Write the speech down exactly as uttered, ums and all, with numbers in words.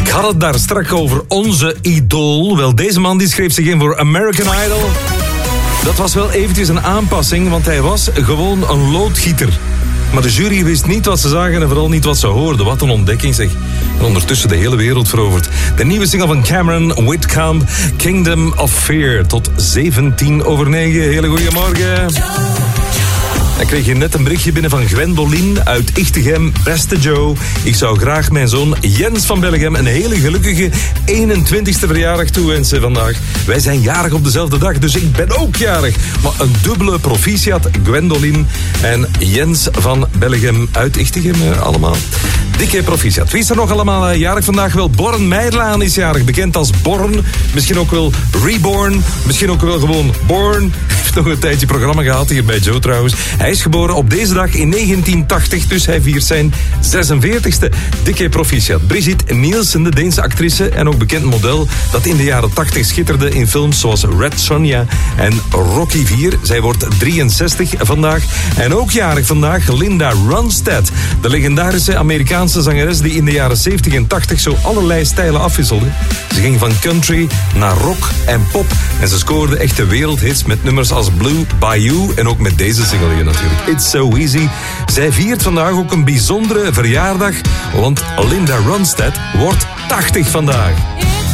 had het daar straks over onze idool. Wel, deze man die schreef zich in voor American Idol. Dat was wel eventjes een aanpassing, want hij was gewoon een loodgieter. Maar de jury wist niet wat ze zagen en vooral niet wat ze hoorden. Wat een ontdekking, zeg. En ondertussen de hele wereld veroverd. De nieuwe single van Cameron Whitcomb, Kingdom of Fear. Tot zeventien over negen. Hele goeie morgen. Dan kreeg je net een berichtje binnen van Gwendolyn uit Ichtegem. Beste Joe, ik zou graag mijn zoon Jens van Bellegem een hele gelukkige eenentwintigste verjaardag toewensen vandaag. Wij zijn jarig op dezelfde dag, dus ik ben ook jarig. Maar een dubbele proficiat, Gwendolyn en Jens van Bellegem uit Ichtegem allemaal. Dikke proficiat. Wie is er nog allemaal jarig vandaag? Wel, Born Meijerlaan is jarig, bekend als Born. Misschien ook wel Reborn. Misschien ook wel gewoon Born. Heeft nog een tijdje programma gehad hier bij Joe trouwens. Hij is geboren op deze dag in negentien tachtig, dus hij viert zijn zesenveertigste. Dikke proficiat. Brigitte Nielsen, de Deense actrice en ook bekend model, dat in de jaren tachtig schitterde in films zoals Red Sonja en Rocky vier. Zij wordt drieënzestig vandaag. En ook jarig vandaag Linda Ronstadt, de legendarische Amerikaanse zangeres die in de jaren zeventig en tachtig zo allerlei stijlen afwisselde. Ze ging van country naar rock en pop en ze scoorde echte wereldhits met nummers als Blue Bayou en ook met deze single hier natuurlijk. It's So Easy. Zij viert vandaag ook een bijzondere verjaardag, want Linda Ronstadt wordt tachtig vandaag.